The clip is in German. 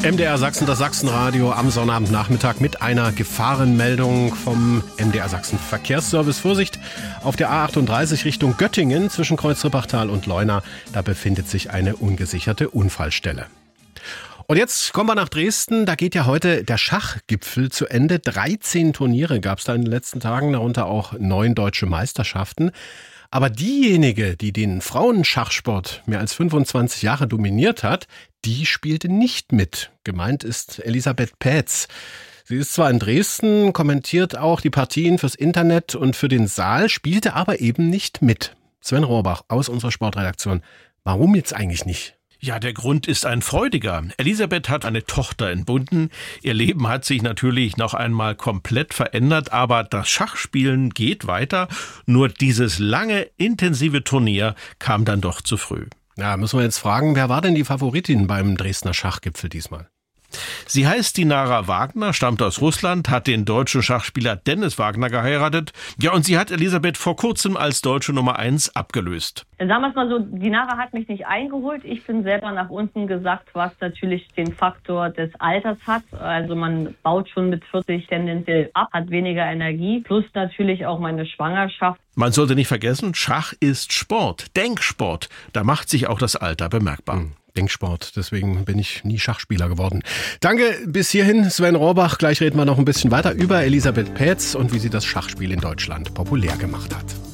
MDR Sachsen, das Sachsenradio am Sonnabendnachmittag mit einer Gefahrenmeldung vom MDR Sachsen Verkehrsservice. Vorsicht, auf der A38 Richtung Göttingen zwischen Kreuzrippachtal und Leuna, da befindet sich eine ungesicherte Unfallstelle. Und jetzt kommen wir nach Dresden. Da geht ja heute der Schachgipfel zu Ende. 13 Turniere gab es da in den letzten Tagen, darunter auch 9 deutsche Meisterschaften. Aber diejenige, die den Frauenschachsport mehr als 25 Jahre dominiert hat, die spielte nicht mit. Gemeint ist Elisabeth Pähtz. Sie ist zwar in Dresden, kommentiert auch die Partien fürs Internet und für den Saal, spielte aber eben nicht mit. Sven Rohrbach aus unserer Sportredaktion. Warum jetzt eigentlich nicht? Ja, der Grund ist ein freudiger. Elisabeth hat eine Tochter entbunden. Ihr Leben hat sich natürlich noch einmal komplett verändert, aber das Schachspielen geht weiter. Nur dieses lange, intensive Turnier kam dann doch zu früh. Ja, müssen wir jetzt fragen, wer war denn die Favoritin beim Dresdner Schachgipfel diesmal? Sie heißt Dinara Wagner, stammt aus Russland, hat den deutschen Schachspieler Dennis Wagner geheiratet. Ja, und sie hat Elisabeth vor kurzem als deutsche Nummer 1 abgelöst. Sagen wir es mal so, Dinara hat mich nicht eingeholt. Ich bin selber nach unten gesackt, was natürlich den Faktor des Alters hat. Also man baut schon mit 40 tendenziell ab, hat weniger Energie. Plus natürlich auch meine Schwangerschaft. Man sollte nicht vergessen, Schach ist Sport, Denksport. Da macht sich auch das Alter bemerkbar. Denksport, deswegen bin ich nie Schachspieler geworden. Danke bis hierhin, Sven Rohrbach. Gleich reden wir noch ein bisschen weiter über Elisabeth Pähtz und wie sie das Schachspiel in Deutschland populär gemacht hat.